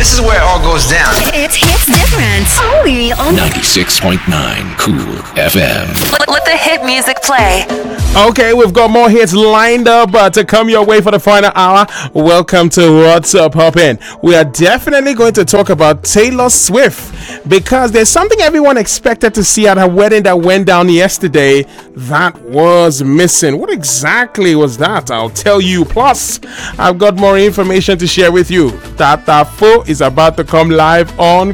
This is where it all goes down. It's hits different. Only on 96.9 Cool FM. Let the hit music play. Okay, we've got more hits lined up to come your way for the final hour. Welcome to What's Up Poppin'. We are definitely going to talk about Taylor Swift because there's something everyone expected to see at her wedding that went down yesterday that was missing. What exactly was that? I'll tell you. Plus, I've got more information to share with you. Tata Fo is about to come live on